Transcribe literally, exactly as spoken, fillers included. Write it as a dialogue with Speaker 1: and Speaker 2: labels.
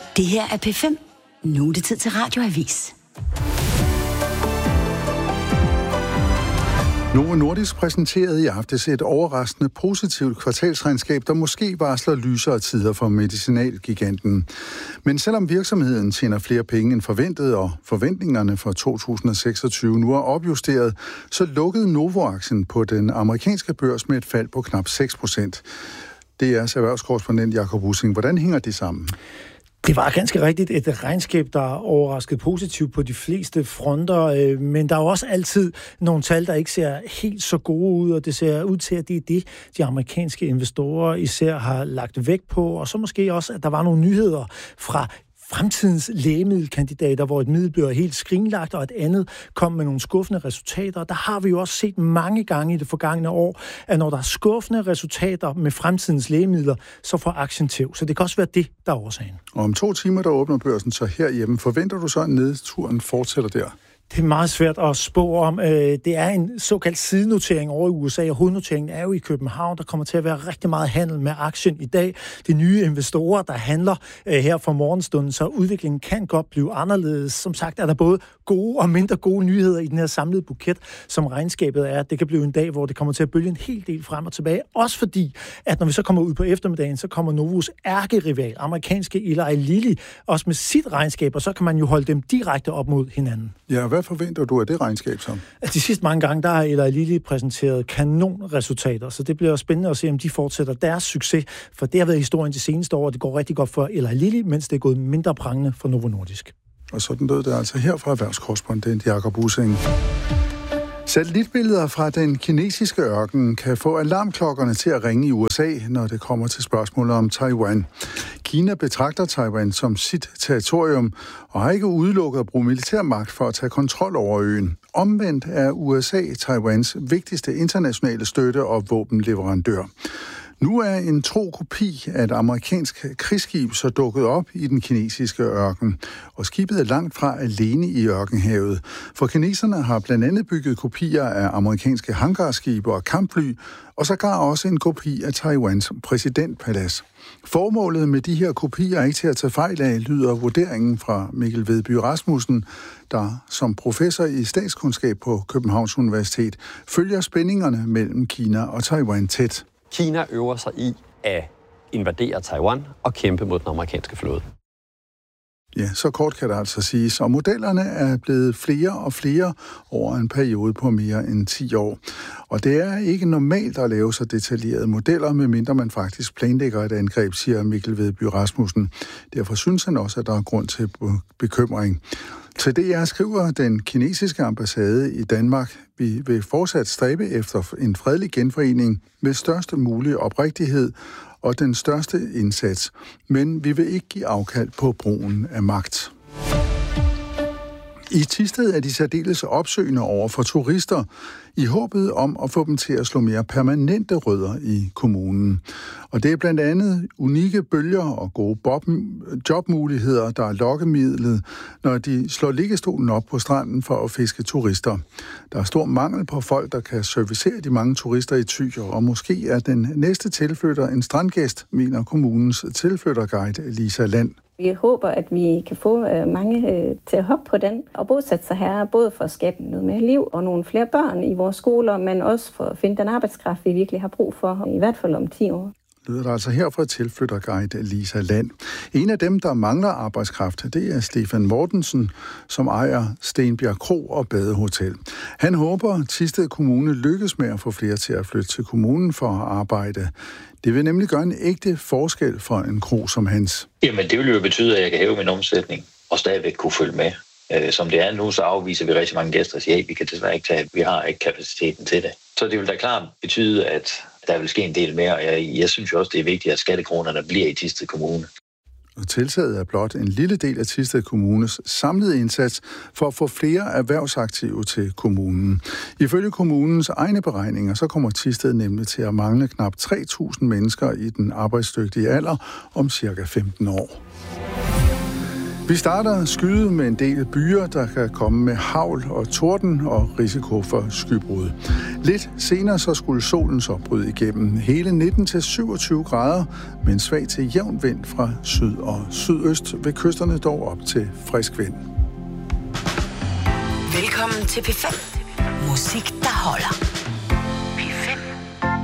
Speaker 1: Det her er P fem. Nu er det tid til Radioavis.
Speaker 2: Novo Nordisk præsenterede i aftes et overraskende positivt kvartalsregnskab, der måske varsler lysere tider for medicinalgiganten. Men selvom virksomheden tjener flere penge end forventet, og forventningerne for to tusind og seksogtyve nu er opjusteret, så lukkede Novo-aktien på den amerikanske børs med et fald på knap seks procent. Det er erhvervskorrespondent Jakob Ussing. Hvordan hænger det sammen?
Speaker 3: Det var ganske rigtigt et regnskab, der overraskede positivt på de fleste fronter, men der er jo også altid nogle tal, der ikke ser helt så gode ud, og det ser ud til, at det er det, de amerikanske investorer især har lagt vægt på, og så måske også, at der var nogle nyheder fra fremtidens lægemiddelkandidater, hvor et middel bliver helt skrinlagt, og et andet kom med nogle skuffende resultater. Der har vi jo også set mange gange i det forgangne år, at når der er skuffende resultater med fremtidens lægemidler, så får aktien tæv. Så det kan også være det, der er årsagen.
Speaker 2: Og om to timer, der åbner børsen så herhjemme. Forventer du så, at nedturen fortsætter der?
Speaker 3: Det er meget svært at spå om. Det er en såkaldt sidenotering over i U S A, og hovednoteringen er jo i København. Der kommer til at være rigtig meget handel med aktien i dag. De nye investorer, der handler her for morgenstunden, så udviklingen kan godt blive anderledes. Som sagt er der både gode og mindre gode nyheder i den her samlede buket, som regnskabet er. Det kan blive en dag, hvor det kommer til at bølge en hel del frem og tilbage. Også fordi, at når vi så kommer ud på eftermiddagen, så kommer Novos ærkerival, amerikanske Eli Lilly, også med sit regnskab, og så kan man jo holde dem direkte op mod hinanden.
Speaker 2: Ja, hvad forventer du af det regnskab som?
Speaker 3: Altså, de sidste mange gange, der har Eli Lilly præsenteret kanonresultater, så det bliver spændende at se, om de fortsætter deres succes, for det har været historien de seneste år, og det går rigtig godt for Eli Lilly, mens det er gået mindre prangende for Novo Nordisk.
Speaker 2: Og sådan lød det altså her fra erhvervskorrespondent Jakob Ussing. Satellitbilleder fra den kinesiske ørken kan få alarmklokkerne til at ringe i U S A, når det kommer til spørgsmålet om Taiwan. Kina betragter Taiwan som sit territorium og har ikke udelukket at bruge militærmagt for at tage kontrol over øen. Omvendt er U S A Taiwans vigtigste internationale støtte og våbenleverandør. Nu er en tro kopi af et amerikansk krigsskib så dukket op i den kinesiske ørken, og skibet er langt fra alene i ørkenhavet. For kineserne har blandt andet bygget kopier af amerikanske hangarskibe og kampfly, og sågar også en kopi af Taiwans præsidentpalads. Formålet med de her kopier er ikke til at tage fejl af, lyder vurderingen fra Mikkel Vedby Rasmussen, der som professor i statskundskab på Københavns Universitet følger spændingerne mellem Kina og Taiwan tæt.
Speaker 4: Kina øver sig i at invadere Taiwan og kæmpe mod den amerikanske flåde.
Speaker 2: Ja, så kort kan det altså siges. Og modellerne er blevet flere og flere over en periode på mere end ti år. Og det er ikke normalt at lave så detaljerede modeller, medmindre man faktisk planlægger et angreb, siger Mikkel Vedby Rasmussen. Derfor synes han også, at der er grund til bekymring. Til det jeg skriver den kinesiske ambassade i Danmark, vi vil fortsat stræbe efter en fredelig genforening med største mulige oprigtighed og den største indsats, men vi vil ikke give afkald på brugen af magt. I Thisted er de særdeles opsøgende over for turister, i håbet om at få dem til at slå mere permanente rødder i kommunen. Og det er blandt andet unikke bølger og gode jobmuligheder, der er lokkemidlet, når de slår liggestolen op på stranden for at fiske turister. Der er stor mangel på folk, der kan servicere de mange turister i Thy, og måske er den næste tilflytter en strandgæst, mener kommunens tilflytterguide Lisa Land.
Speaker 5: Vi håber, at vi kan få mange til at hoppe på den og bosætte sig her, både for at skabe noget mere liv og nogle flere børn i vores skoler, men også for at finde den arbejdskraft, vi virkelig har brug for, i hvert fald om ti år.
Speaker 2: Lyder der altså her fra tilflytterguide Lisa Land. En af dem, der mangler arbejdskraft, det er Stefan Mortensen, som ejer Stenbjerg Kro og Badehotel. Han håber, at Thisted Kommune lykkes med at få flere til at flytte til kommunen for at arbejde. Det vil nemlig gøre en ægte forskel for en kro som hans.
Speaker 6: Jamen, det vil jo betyde, at jeg kan hæve min omsætning og stadigvæk kunne følge med. Som det er nu, så afviser vi rigtig mange gæster og siger, at vi kan desværre ikke tage, vi har ikke kapaciteten til det. Så det vil da klart betyde, at der vil ske en del mere, og jeg, jeg synes jo også, det er vigtigt, at skattekronerne bliver i Thisted Kommune.
Speaker 2: Og tiltaget er blot en lille del af Thisted Kommunes samlede indsats for at få flere erhvervsaktive til kommunen. Ifølge kommunens egne beregninger, så kommer Thisted nemlig til at mangle knap tre tusind mennesker i den arbejdsdygtige alder om cirka femten år. Vi starter skyde med en del byer, der kan komme med hagl og torden og risiko for skybrud. Lidt senere så skulle solen så bryde igennem hele nitten til syvogtyve grader, med en svag til jævn vind fra syd og sydøst, ved kysterne dog op til frisk vind.
Speaker 1: Velkommen til P fem. Musik, der holder.